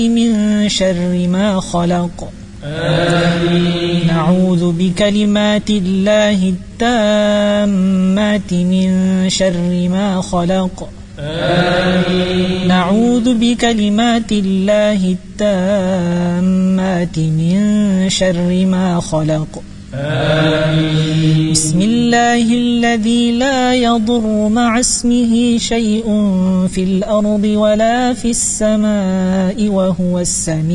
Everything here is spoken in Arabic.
من شر ما خلق. آمين. نعوذ بكلمات الله التامات من شر ما خلق. آمين. نعوذ بكلمات الله التامات من شر ما خلق. آمين. بسم الله الذي لا يضر مع اسمه شيء في الأرض ولا في السماء وهو السميع